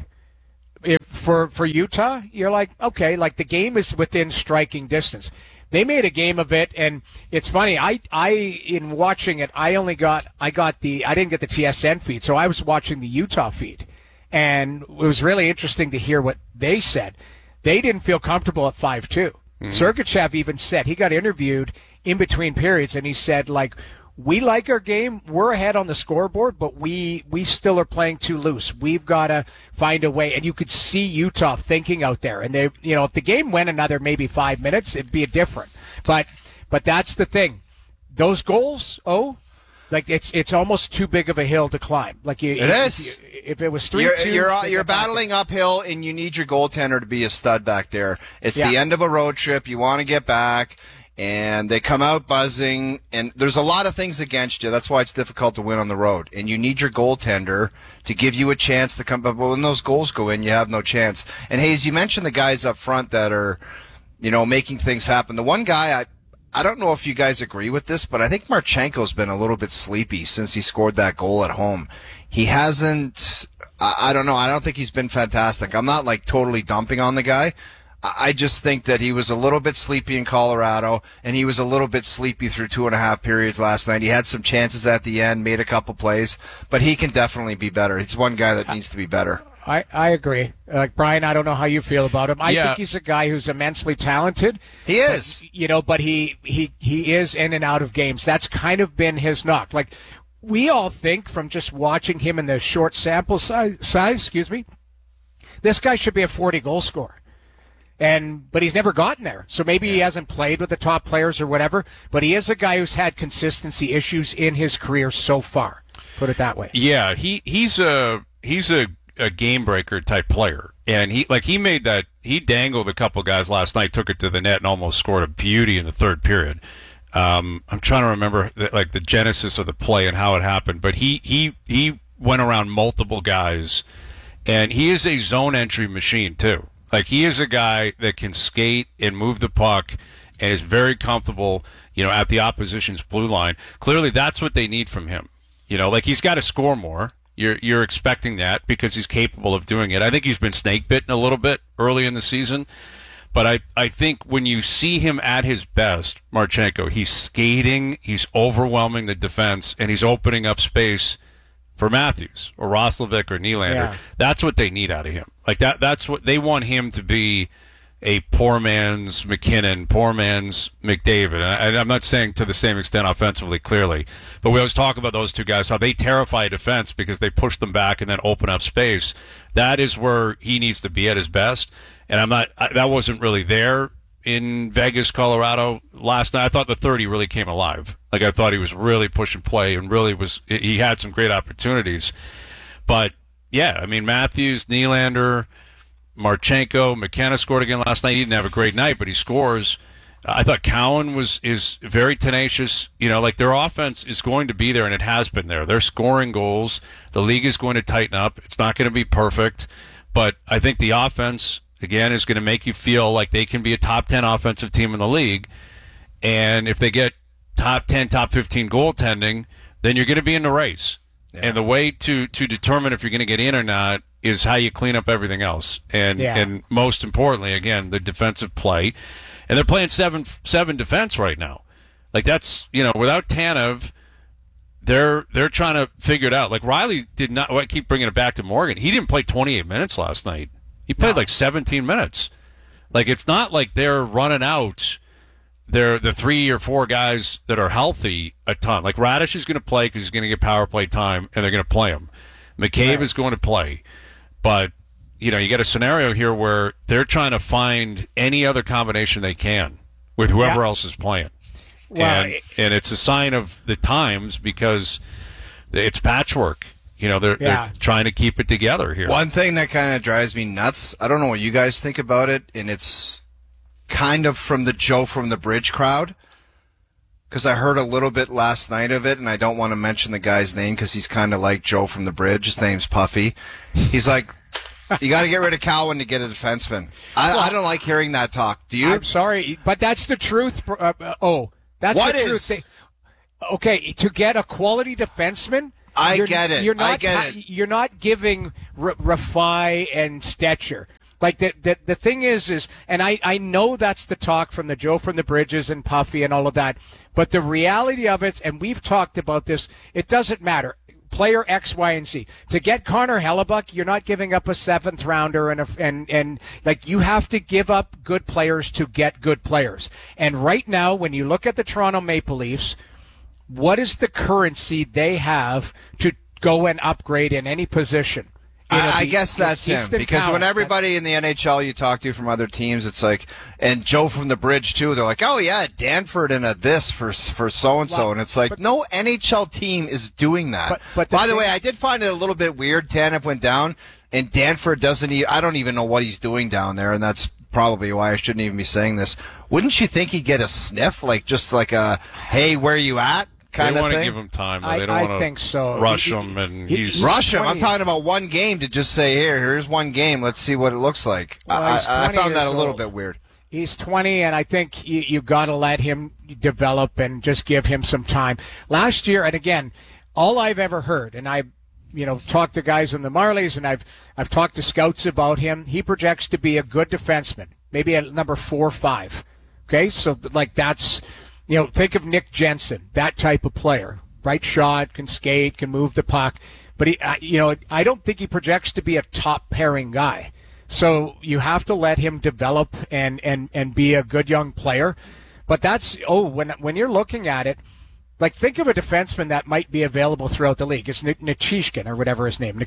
S1: for Utah, you're like, okay, like the game is within striking distance. They made a game of it, and it's funny. I in watching it, I didn't get the TSN feed, so I was watching the Utah feed, and it was really interesting to hear what they said. They didn't feel comfortable at 5-2. Sergachev even said, he got interviewed in between periods, and he said, like, we like our game. We're ahead on the scoreboard, but we still are playing too loose. We've got to find a way. And you could see Utah thinking out there. And they, if the game went another maybe 5 minutes, it'd be different. But that's the thing. Those goals, like it's almost too big of a hill to climb. Like it is. If it was 3-2,
S3: you're battling uphill, and you need your goaltender to be a stud back there. It's the end of a road trip. You want to get back. And they come out buzzing, and there's a lot of things against you. That's why it's difficult to win on the road. And you need your goaltender to give you a chance to come. But when those goals go in, you have no chance. And Hayes, you mentioned the guys up front that are, making things happen. The one guy, I don't know if you guys agree with this, but I think Marchenko's been a little bit sleepy since he scored that goal at home. He hasn't. I don't know. I don't think he's been fantastic. I'm not like totally dumping on the guy. I just think that he was a little bit sleepy in Colorado, and he was a little bit sleepy through 2.5 periods last night. He had some chances at the end, made a couple plays, but he can definitely be better. He's one guy that needs to be better.
S1: I agree. Like Brian, I don't know how you feel about him. I think he's a guy who's immensely talented.
S3: He is.
S1: But he is in and out of games. That's kind of been his knock. Like, we all think from just watching him in the short sample size, this guy should be a 40-goal scorer. But he's never gotten there. So maybe he hasn't played with the top players or whatever, but he is a guy who's had consistency issues in his career so far. Put it that way.
S2: Yeah, he's a game breaker type player. And he dangled a couple guys last night, took it to the net and almost scored a beauty in the third period. I'm trying to remember the genesis of the play and how it happened, but he went around multiple guys, and he is a zone entry machine too. Like, he is a guy that can skate and move the puck and is very comfortable, at the opposition's blue line. Clearly, that's what they need from him. He's got to score more. You're expecting that because he's capable of doing it. I think he's been snake bitten a little bit early in the season. But I think when you see him at his best, Marchenko, he's skating, he's overwhelming the defense, and he's opening up space for Matthews or Roslovic or Nylander. Yeah. That's what they need out of him. Like that's what they want him to be, a poor man's McKinnon, poor man's McDavid. And I'm not saying to the same extent offensively, clearly, but we always talk about those two guys, how they terrify defense because they push them back and then open up space. That is where he needs to be at his best. And that wasn't really there in Vegas, Colorado last night. I thought the 30 really came alive. Like, I thought he was really pushing play and he had some great opportunities. But yeah, I mean, Matthews, Nylander, Marchenko, McKenna scored again last night. He didn't have a great night, but he scores. I thought Cowan is very tenacious. Their offense is going to be there, and it has been there. They're scoring goals. The league is going to tighten up. It's not going to be perfect, but I think the offense, again, is going to make you feel like they can be a top 10 offensive team in the league. And if they get top 10, top 15 goaltending, then you're going to be in the race. Yeah. And the way to determine if you're going to get in or not is how you clean up everything else. And most importantly, again, the defensive play. And they're playing 7 defense right now. Like, that's, without Tanev, they're trying to figure it out. Like, Riley did not, I keep bringing it back to Morgan. He didn't play 28 minutes last night. He played like 17 minutes. Like, it's not like they're running out the 3 or 4 guys that are healthy a ton. Like, Radish is going to play because he's going to get power play time, and they're going to play him. McCabe is going to play. But, you got a scenario here where they're trying to find any other combination they can with whoever else is playing. Well, and it's a sign of the times because it's patchwork. They're trying to keep it together here.
S3: One thing that kind of drives me nuts, I don't know what you guys think about it, and it's kind of from the Joe from the Bridge crowd. because I heard a little bit last night of it, and I don't want to mention the guy's name because he's kind of like Joe from the Bridge. His name's Puffy. He's like, you got to get rid of Cowan to get a defenseman. I don't like hearing that talk. Do you?
S1: I'm sorry, but that's the truth. That's
S3: what
S1: the truth. Okay, to get a quality defenseman,
S3: I get it.
S1: You're not giving Rafai and Stetcher. Like the thing is, and I know that's the talk from the Joe from the Bridges and Puffy and all of that, but the reality of it, and we've talked about this, it doesn't matter. Player X, Y, and Z. To get Connor Hellebuck, you're not giving up a 7th rounder and like you have to give up good players to get good players. And right now, when you look at the Toronto Maple Leafs, what is the currency they have to go and upgrade in any position?
S3: I guess that's him, because when everybody in the NHL you talk to from other teams, it's like, and Joe from the Bridge too, they're like, oh yeah, Danford and a this for so-and-so, and it's like, no NHL team is doing that. But by the way, I did find it a little bit weird. Tanev went down, and Danford I don't even know what he's doing down there, and that's probably why I shouldn't even be saying this. Wouldn't you think he'd get a sniff, just like a, hey, where you at?
S2: They want to give him time. They don't want to rush him, and he's
S3: rush him. I'm talking about one game to just say, here's one game. Let's see what it looks like. Well, I found that a little bit weird.
S1: He's 20, and I think you got to let him develop and just give him some time. Last year, and again, all I've ever heard, and I've talked to guys in the Marlies, and I've talked to scouts about him. He projects to be a good defenseman, maybe at number 4 or 5. Okay, so that's. Think of Nick Jensen, that type of player. Right shot, can skate, can move the puck. But I don't think he projects to be a top pairing guy. So you have to let him develop and be a good young player. But that's when you're looking at it, like think of a defenseman that might be available throughout the league. It's Nikishkin or whatever his name.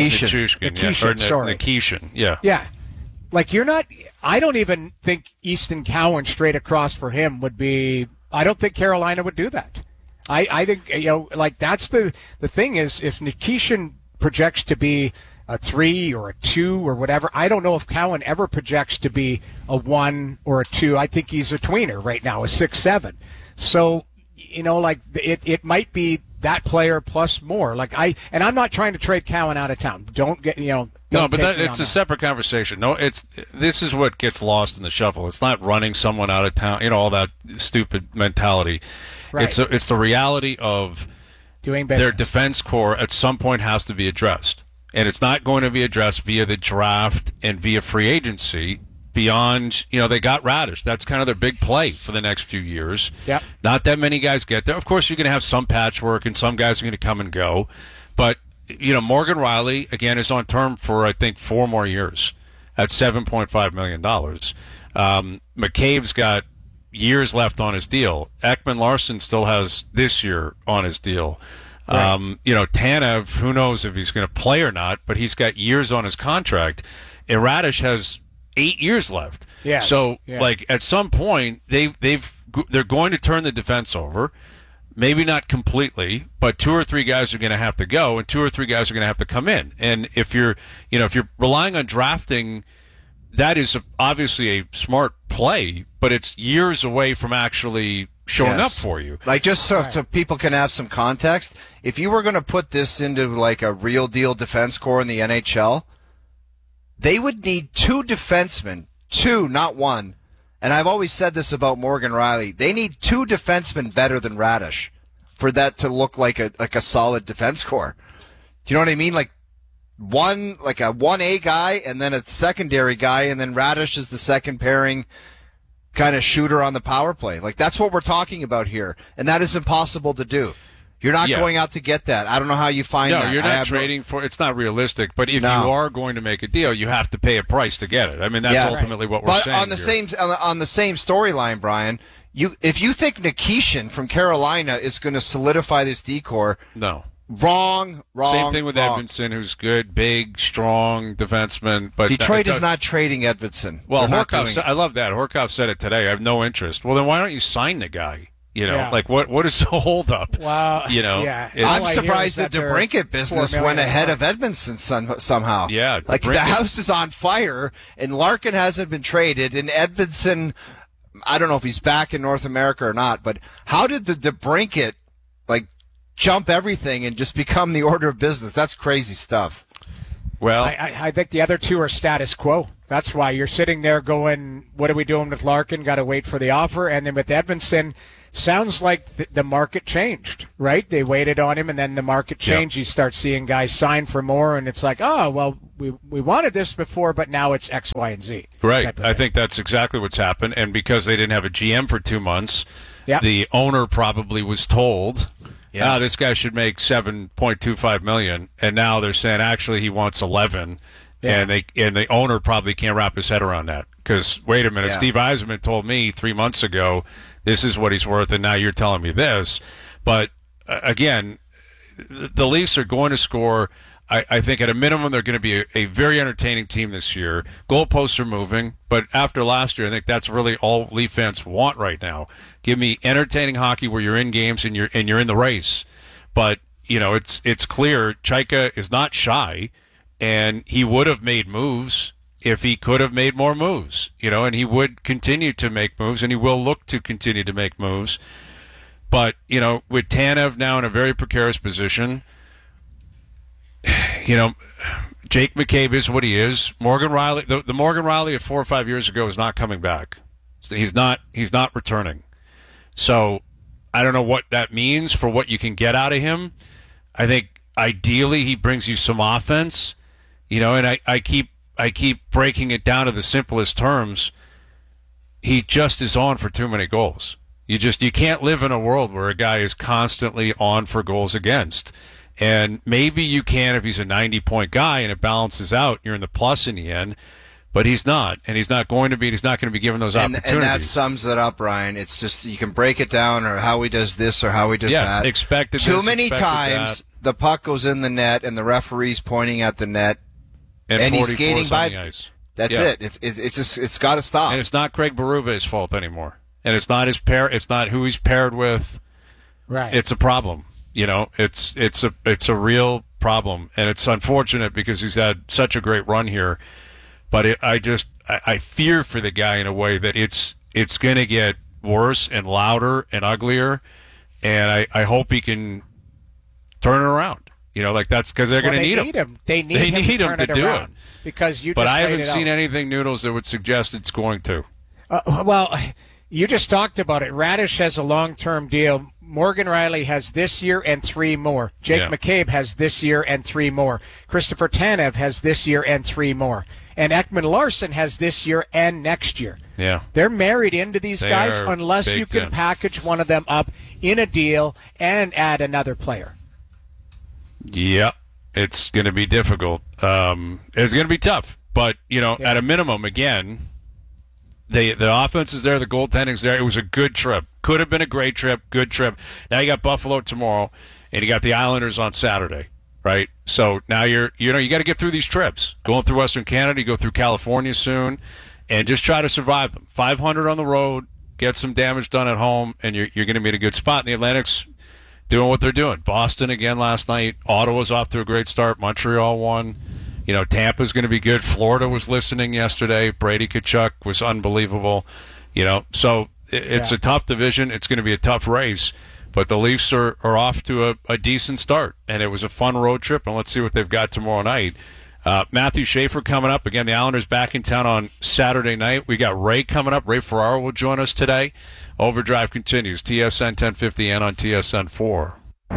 S2: Nikishin, yeah.
S1: Yeah. Like I don't even think Easton Cowan straight across for him would be. I don't think Carolina would do that. I think, that's the thing is if Nikishin projects to be a 3 or a 2 or whatever, I don't know if Cowan ever projects to be a 1 or a 2. I think he's a tweener right now, a 6-7. So, it might be that player plus more. And I'm not trying to trade Cowan out of town. Don't get, No,
S2: but it's a separate conversation. No, this is what gets lost in the shuffle. It's not running someone out of town, all that stupid mentality. Right. It's the reality of
S1: doing
S2: their defense core at some point has to be addressed. And it's not going to be addressed via the draft and via free agency beyond, they got Radish. That's kind of their big play for the next few years.
S1: Yep.
S2: Not that many guys get there. Of course, you're going to have some patchwork and some guys are going to come and go. But Morgan Riley, again, is on term for, I think, 4 more years at $7.5 million. McCabe's got years left on his deal. Ekman Larson still has this year on his deal. Right. Tanev, who knows if he's going to play or not, but he's got years on his contract. And Radish has 8 years left.
S1: Yeah.
S2: So, at some point, they're going to turn the defense over. Maybe not completely, but 2 or 3 guys are going to have to go, and 2 or 3 guys are going to have to come in. And if you're relying on drafting, that is obviously a smart play, but it's years away from actually showing up for you.
S3: Just so people can have some context, if you were going to put this into a real deal defense core in the NHL, they would need 2 defensemen, 2, not 1. And I've always said this about Morgan Riley. They need 2 defensemen better than Radish for that to look like a solid defense core. Do you know what I mean? A 1A guy and then a secondary guy, and then Radish is the second pairing kind of shooter on the power play. That's what we're talking about here. And that is impossible to do. You're not going out to get that. I don't know how you find that.
S2: No, you're not trading for. It's not realistic. But if you are going to make a deal, you have to pay a price to get it. I mean, that's ultimately what we're saying.
S3: But on the same storyline, Brian, if you think Nikishin from Carolina is going to solidify this decor,
S2: no.
S3: Wrong.
S2: Same thing with Edmondson, who's good, big, strong defenseman. But
S3: Detroit is not trading Edmondson.
S2: Well, Horkoff, I love that. Horkoff said it today. I have no interest. Well, then why don't you sign the guy? What is the holdup?
S1: Wow.
S3: I'm surprised the DeBrincat business went ahead of Edmondson somehow.
S2: Yeah.
S3: The house is on fire, and Larkin hasn't been traded, and Edmondson, I don't know if he's back in North America or not, but how did the DeBrincat jump everything and just become the order of business? That's crazy stuff.
S2: Well,
S1: I think the other two are status quo. That's why you're sitting there going, what are we doing with Larkin? Got to wait for the offer. And then with Edvinsson, sounds like the market changed, right? They waited on him, and then the market changed. You start seeing guys sign for more, and it's like, oh, well, we wanted this before, but now it's X, Y, and Z.
S2: Right. I think that's exactly what's happened. And because they didn't have a GM for 2 months, the owner probably was told, this guy should make $7.25 million, and now they're saying actually he wants 11, and the owner probably can't wrap his head around that. Because wait a minute, Steve Yzerman told me 3 months ago this is what he's worth, and now you're telling me this. But again, the Leafs are going to score. I think at a minimum they're going to be a very entertaining team this year. Goalposts are moving, but after last year, I think that's really all Leaf fans want right now. Give me entertaining hockey where you're in games and you're in the race. But it's clear Chaika is not shy, and he would have made moves if he could have made more moves. And he would continue to make moves, and he will look to continue to make moves. But with Tanev now in a very precarious position. Jake McCabe is what he is. Morgan Rielly, the Morgan Rielly of 4 or 5 years ago is not coming back. He's not returning. So I don't know what that means for what you can get out of him. I think ideally he brings you some offense, and I keep breaking it down to the simplest terms. He just is on for too many goals. You can't live in a world where a guy is constantly on for goals against. And maybe you can if he's a 90-point guy and it balances out. You're in the plus in the end, but he's not, and he's not going to be. He's not going to be given those opportunities.
S3: And that sums it up, Ryan. It's just you can break it down, or how he does this, or how he does that.
S2: Expected.
S3: Too many times the puck goes in the net, and the referee's pointing at the net, and he's skating by
S2: the ice.
S3: That's it. It's got to stop.
S2: And it's not Craig Berube's fault anymore, and it's not his pair. It's not who he's paired with.
S1: Right.
S2: It's a problem. It's a real problem, and it's unfortunate because he's had such a great run here. But I fear for the guy in a way that it's going to get worse and louder and uglier, and I hope he can turn it around. That's because they're going to need him.
S1: They need him
S2: to do it.
S1: Because
S2: but I haven't seen anything, Noodles, that would suggest it's going to.
S1: Well, you just talked about it. Radish has a long-term deal. Morgan Rielly has this year and 3 more. Jake McCabe has this year and 3 more. Christopher Tanev has this year and 3 more. And Ekman Larsson has this year and next year.
S2: Yeah.
S1: They're married into these guys unless you can package one of them up in a deal and add another player.
S2: Yeah, it's going to be difficult. It's going to be tough. But, at a minimum, again, the offense is there, the goaltending's there. It was a good trip. Could have been a great trip, good trip. Now you got Buffalo tomorrow, and you got the Islanders on Saturday, right? So now you got to get through these trips. Going through Western Canada, you go through California soon, and just try to survive them. 500 on the road, get some damage done at home, and you're going to be in a good spot. And the Atlantic's doing what they're doing. Boston again last night. Ottawa's off to a great start. Montreal won. Tampa's going to be good. Florida was listening yesterday. Brady Tkachuk was unbelievable. So it's a tough division. It's going to be a tough race. But the Leafs are off to a decent start. And it was a fun road trip. And let's see what they've got tomorrow night. Matthew Schaefer coming up. Again, the Islanders back in town on Saturday night. We got Ray coming up. Ray Ferraro will join us today. Overdrive continues. TSN 1050 and on TSN 4.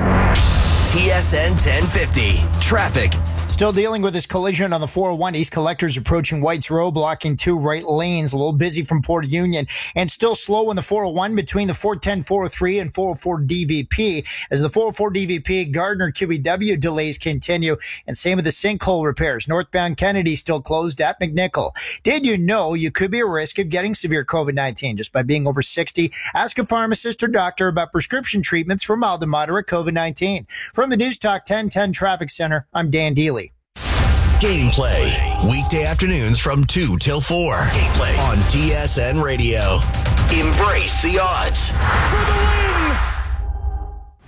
S4: TSN 1050. Traffic.
S5: Still dealing with this collision on the 401 East Collectors approaching White's Row, blocking 2 right lanes. A little busy from Port Union and still slow on the 401 between the 410, 403 and 404 DVP as the 404 DVP Gardner QEW delays continue. And same with the sinkhole repairs. Northbound Kennedy still closed at McNichol. Did you know you could be at risk of getting severe COVID-19 just by being over 60? Ask a pharmacist or doctor about prescription treatments for mild to moderate COVID-19. From the News Talk 1010 Traffic Center, I'm Dan Dealey.
S4: Gameplay. Weekday afternoons from 2 till 4. Gameplay on TSN Radio. Embrace the odds. For the win!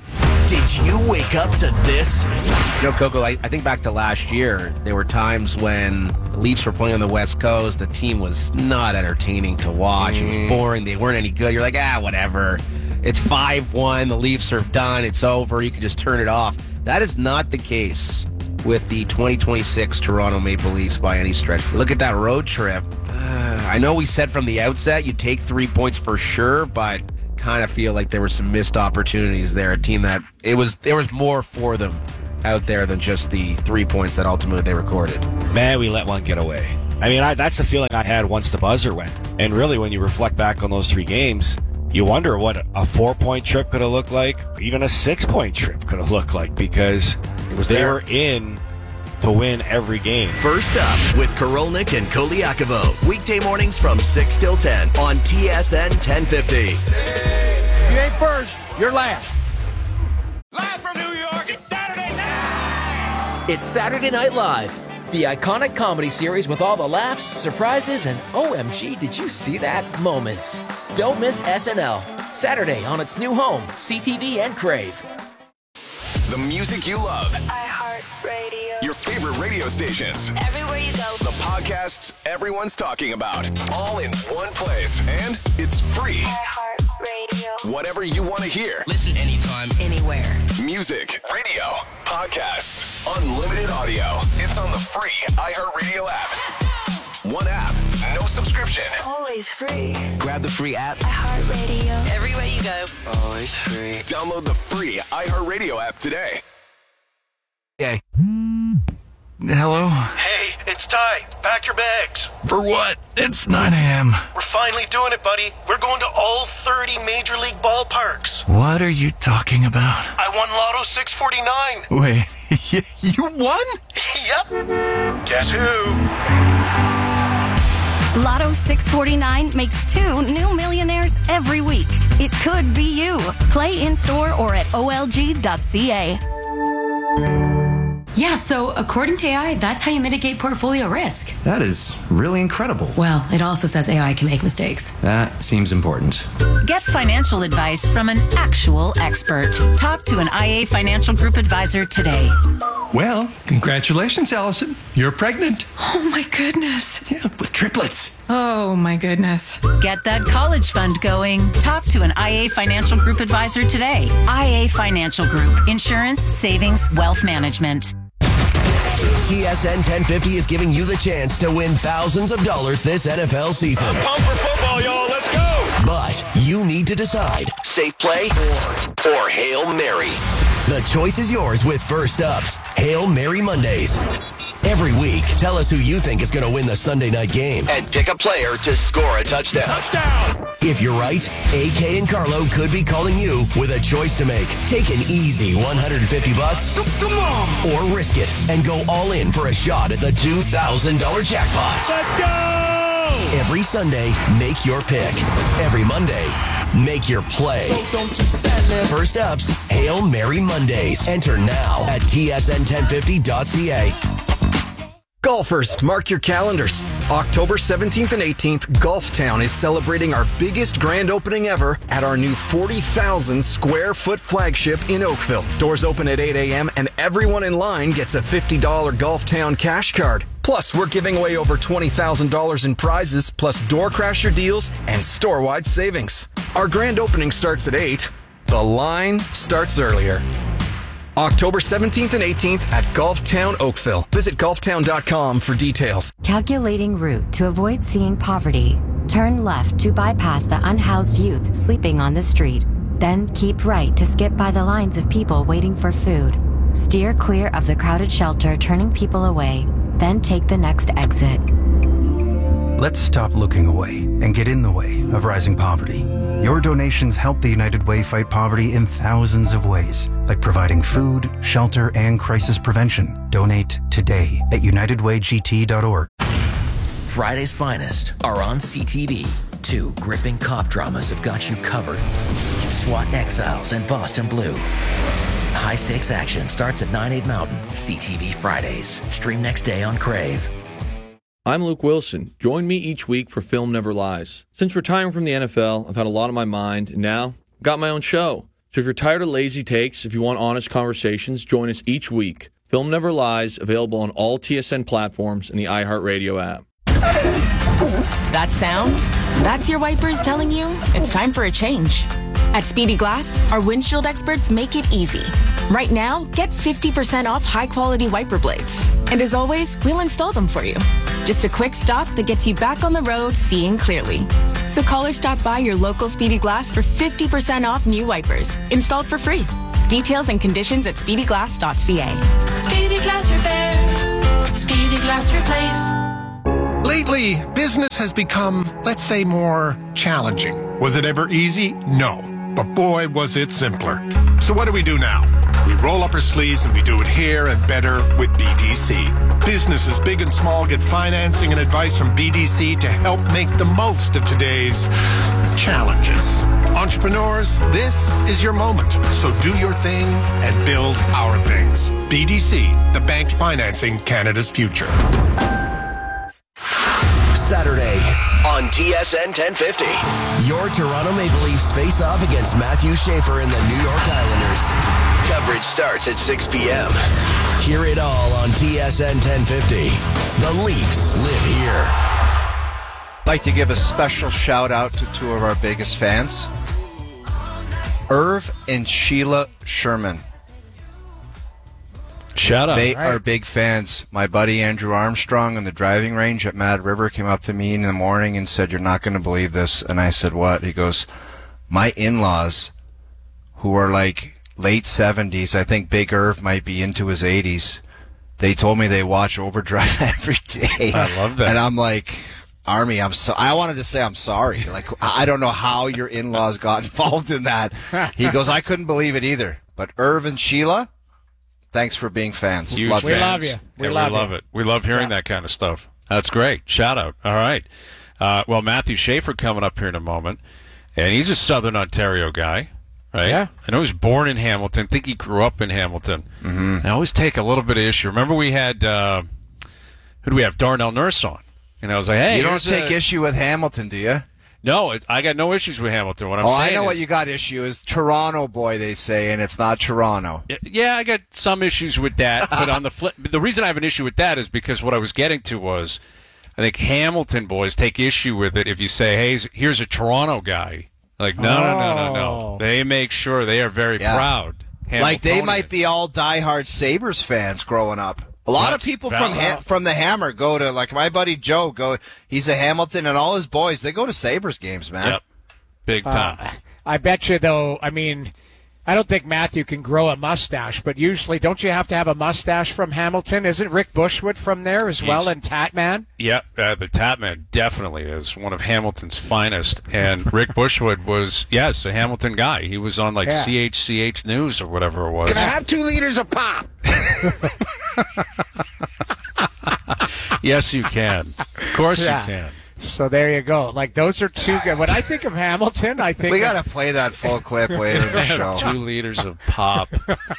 S4: Did you wake up to this?
S12: Coco, I think back to last year, there were times when the Leafs were playing on the West Coast. The team was not entertaining to watch. It was boring. They weren't any good. You're like, whatever. It's 5-1. The Leafs are done. It's over. You can just turn it off. That is not the case with the 2026 Toronto Maple Leafs by any stretch. Look at that road trip. I know we said from the outset you'd take 3 points for sure, but kind of feel like there were some missed opportunities there. A team that there was more for them out there than just the 3 points that ultimately they recorded.
S13: Man, we let one get away. I mean, that's the feeling I had once the buzzer went. And really, when you reflect back on those 3 games, you wonder what a 4-point trip could have looked like, even a 6-point trip could have looked like, because they were in to win every game.
S4: First up with Korolnik and Koliakovo. Weekday mornings from 6 till 10 on TSN 1050.
S1: If you ain't first, you're last.
S14: Live from New York, it's Saturday night!
S15: It's Saturday Night Live, the iconic comedy series with all the laughs, surprises, and OMG, did you see that moments. Don't miss SNL. Saturday on its new home, CTV and Crave.
S19: The music you love.
S6: iHeartRadio.
S19: Your favorite radio stations.
S6: Everywhere you go.
S19: The podcasts everyone's talking about. All in one place. And it's free.
S6: iHeartRadio.
S19: Whatever you want to hear.
S4: Listen anytime, anywhere.
S19: Music, radio, podcasts, unlimited audio. It's on the free iHeartRadio app. One app, no subscription.
S6: Always free.
S4: Grab the free app.
S6: iHeartRadio.
S15: Everywhere you go.
S4: Always free.
S19: Download the free iHeartRadio app today.
S7: Okay. Hello?
S9: Hey, it's Ty. Pack your bags.
S7: For what? It's 9 a.m.
S9: We're finally doing it, buddy. We're going to all 30 Major League ballparks.
S7: What are you talking about?
S9: I won Lotto 649.
S7: Wait, you won?
S9: Yep. Guess who?
S11: Lotto 649 makes 2 new millionaires every week. It could be you. Play in-store or at olg.ca.
S16: Yeah, so according to AI, that's how you mitigate portfolio risk.
S7: That is really incredible.
S16: Well, it also says AI can make mistakes.
S7: That seems important.
S16: Get financial advice from an actual expert. Talk to an IA Financial Group advisor today.
S7: Well, congratulations, Allison. You're pregnant.
S16: Oh my goodness.
S7: Yeah, with triplets.
S16: Oh my goodness. Get that college fund going. Talk to an IA Financial Group advisor today. IA Financial Group. Insurance, savings, wealth management.
S4: TSN 1050 is giving you the chance to win thousands of dollars this NFL season.
S9: I'm pumped for football, y'all. Let's go.
S4: But you need to decide, safe play or Hail Mary. The choice is yours with First Up's Hail Mary Mondays. Every week, tell us who you think is going to win the Sunday night game and pick a player to score a touchdown.
S9: Touchdown!
S4: If you're right, AK and Carlo could be calling you with a choice to make. Take an easy $150, come on, or risk it and go all in for a shot at the $2,000 jackpot.
S9: Let's go!
S4: Every Sunday, make your pick. Every Monday, make your play. So don't just stand there. First Up's Hail Mary Mondays. Enter now at tsn1050.ca.
S17: Golfers, mark your calendars. October 17th and 18th, Golftown is celebrating our biggest grand opening ever at our new 40,000 square foot flagship in Oakville. Doors open at 8 a.m. and everyone in line gets a $50 Golftown cash card. Plus, we're giving away over $20,000 in prizes, plus door crasher deals and store-wide savings. Our grand opening starts at 8. The line starts earlier. October 17th and 18th at Golftown Oakville. Visit golftown.com for details.
S18: Calculating route to avoid seeing poverty. Turn left to bypass the unhoused youth sleeping on the street. Then keep right to skip by the lines of people waiting for food. Steer clear of the crowded shelter turning people away. Then take the next exit.
S28: Let's stop looking away and get in the way of rising poverty. Your donations help the United Way fight poverty in thousands of ways, like providing food, shelter, and crisis prevention. Donate today at unitedwaygt.org.
S4: Friday's finest are on CTV. 2 gripping cop dramas have got you covered. SWAT Exiles and Boston Blue. High-stakes action starts at 9/8 Mountain. CTV Fridays. Stream next day on Crave.
S29: I'm Luke Wilson. Join me each week for Film Never Lies. Since retiring from the NFL, I've had a lot on my mind, and now I've got my own show. So if you're tired of lazy takes, if you want honest conversations, join us each week. Film Never Lies, available on all TSN platforms and the iHeartRadio app.
S8: That sound? That's your wipers telling you it's time for a change. At Speedy Glass, our windshield experts make it easy. Right now, get 50% off high-quality wiper blades. And as always, we'll install them for you. Just a quick stop that gets you back on the road seeing clearly. So call or stop by your local Speedy Glass for 50% off new wipers, installed for free. Details and conditions at speedyglass.ca.
S10: Speedy Glass Repair. Speedy Glass Replace.
S20: Lately, business has become, let's say, more challenging. Was it ever easy? No. But boy, was it simpler. So what do we do now? We roll up our sleeves and we do it here and better with BDC. Businesses big and small get financing and advice from BDC to help make the most of today's challenges. Entrepreneurs, this is your moment. So do your thing and build our things. BDC, the bank financing Canada's future.
S21: Saturday on TSN 1050. Your Toronto Maple Leafs face off against Matthew Schaefer and the New York Islanders. Coverage starts at 6 p.m. Hear it all on TSN 1050. The Leafs live here.
S3: I'd like to give a special shout out to two of our biggest fans, Irv and Sheila Sherman.
S2: Shout out.
S3: They are big fans. My buddy Andrew Armstrong on the driving range at Mad River came up to me in the morning and said, "You're not going to believe this." And I said, "What?" He goes, "My in-laws, who are like late 70s, I think Big Irv might be into his 80s, they told me they watch Overdrive every day."
S2: I love that.
S3: And I'm like, Army, I wanted to say I'm sorry. Like, I don't know how your in-laws got involved in that. He goes, "I couldn't believe it either." But Irv and Sheila, thanks for being fans.
S2: Huge
S3: love
S2: fans.
S1: We love you.
S2: We love it. We love hearing that kind of stuff. That's great. Shout out. All right. Well, Matthew Schaefer coming up here in a moment, and he's a Southern Ontario guy, right?
S1: Yeah.
S2: I know he was born in Hamilton. I think he grew up in Hamilton.
S3: Mm-hmm.
S2: I always take a little bit of issue. Remember we had, who do we have? Darnell Nurse on. And I was like, hey.
S3: You don't take issue with Hamilton, do you?
S2: No, I got no issues with Hamilton. What I'm saying
S3: I know
S2: is,
S3: what you got issue is Toronto boy, they say, and it's not Toronto.
S2: Yeah, I got some issues with that. But on the flip, the reason I have an issue with that is because what I was getting to was, I think Hamilton boys take issue with it if you say, hey, here's a Toronto guy. Like, no. They make sure they are very proud.
S3: Like they might be all diehard Sabres fans growing up. A lot of people from the Hammer go to, like my buddy Joe, he's a Hamilton, and all his boys, they go to Sabres games, man.
S2: Yep. Big time.
S1: I bet you, though, I mean, I don't think Matthew can grow a mustache, but usually don't you have to have a mustache from Hamilton? Isn't Rick Bushwood from there as well, and Tatman?
S2: Yeah, the Tatman definitely is one of Hamilton's finest. And Rick Bushwood was, yes, a Hamilton guy. He was on like CHCH News or whatever it was.
S20: Can I have 2 liters of pop?
S2: Yes, you can. Of course you can.
S1: So there you go. Like, those are two good. When I think of Hamilton, I think
S3: we got to play that full clip later in the show.
S2: 2 liters of pop.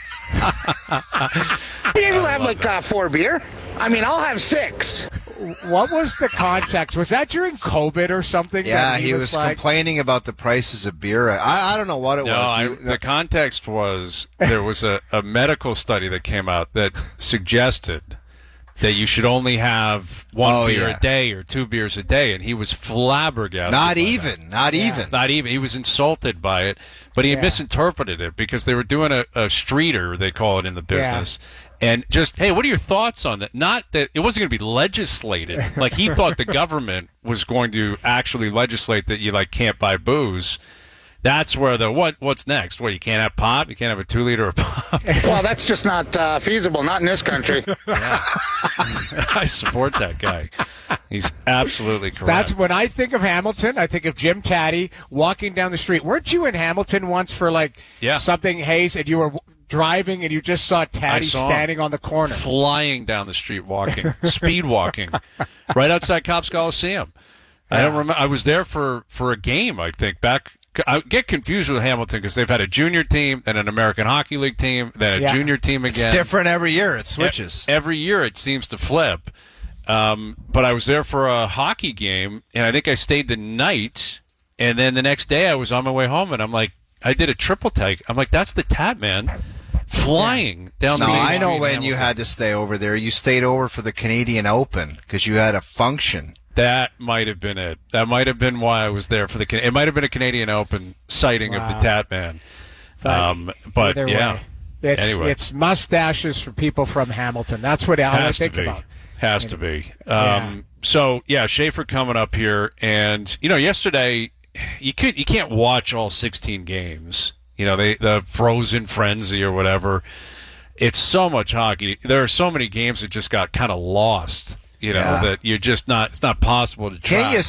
S20: You'll have like 4 beer. I mean, I'll have 6.
S1: What was the context? Was that during COVID or something?
S3: Yeah, he was complaining about the prices of beer. I don't know what it was.
S2: The context was there was a medical study that came out that suggested that you should only have 1 beer a day or 2 beers a day, and he was flabbergasted.
S3: Not even.
S2: He was insulted by it, but he misinterpreted it because they were doing a streeter, they call it in the business, and just, hey, what are your thoughts on that? Not that it wasn't going to be legislated. Like, he thought the government was going to actually legislate that you, like, can't buy booze. That's where what's next? Well, you can't have pop? You can't have a 2 liter of pop?
S20: Well, that's just not feasible, not in this country.
S2: I support that guy. He's absolutely correct.
S1: That's when I think of Hamilton, I think of Jim Taddy walking down the street. Weren't you in Hamilton once for something, Hayes, and you were driving and you just saw Taddy standing on the corner?
S2: Flying down the street walking, speed walking, right outside Cops Coliseum. I don't remember. I was there for a game, I think, back. I get confused with Hamilton because they've had a junior team, then an American Hockey League team, then a junior team again.
S3: It's different every year. It switches.
S2: Every year it seems to flip. But I was there for a hockey game, and I think I stayed the night, and then the next day I was on my way home, and I'm like, I did a triple take. I'm like, that's the Tatman flying down the main
S3: I know
S2: street
S3: when
S2: in
S3: you
S2: Hamilton.
S3: had to stay over there. You stayed over for the Canadian Open because you had a function.
S2: That might have been it. That might have been why I was there for the. It might have been a Canadian Open sighting of the Tatman. But yeah.
S1: It's mustaches for people from Hamilton. That's what I think about.
S2: Has to be. So Schaefer coming up here, and yesterday you can't watch all 16 games. The Frozen Frenzy or whatever. It's so much hockey. There are so many games that just got kind of lost. That you're just not. It's not possible to track.
S3: Can't you